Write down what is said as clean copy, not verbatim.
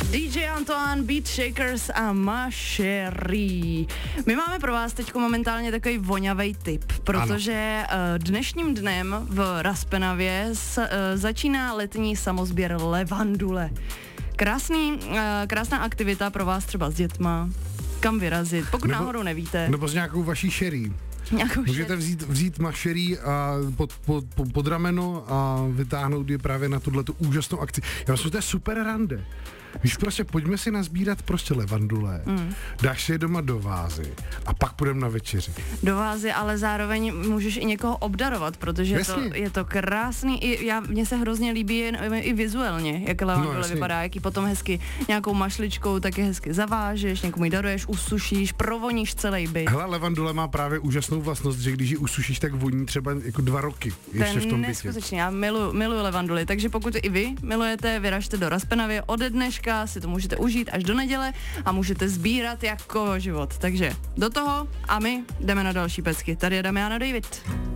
DJ Antoine, Beat Shakers a Machery. My máme pro vás teď momentálně takový voňavej tip, protože dnešním dnem v Raspenavě začíná letní samozběr levandule. Krásná aktivita pro vás třeba s dětma, kam vyrazit, pokud náhodou nevíte. Nebo s nějakou vaší šerí. Můžete vzít mašerí a pod rameno a vytáhnout je právě na tuhletu úžasnou akci. Já myslím, že to je super rande. Víš, prostě pojďme si nazbírat prostě levandule, dáš si je doma do vázy a pak půjdeme na večeři. Do vázy, ale zároveň můžeš i někoho obdarovat, protože je to krásný, mně se hrozně líbí i vizuálně, jak levandule vypadá, jak ji potom hezky nějakou mašličkou taky hezky zavážeš, někomu ji daruješ, usušíš, provoníš celý byt. Hele, levandule má právě úžasnou vlastnost, že když ji usušíš, tak voní třeba jako 2 roky ještě v tom bytě. Neskutečně, já miluji levanduly, takže pokud i vy milujete, vyražte do Raspenavy ode dneška, si to můžete užít až do neděle a můžete sbírat jako život. Takže do toho a my jdeme na další pecky. Tady je Damian a David.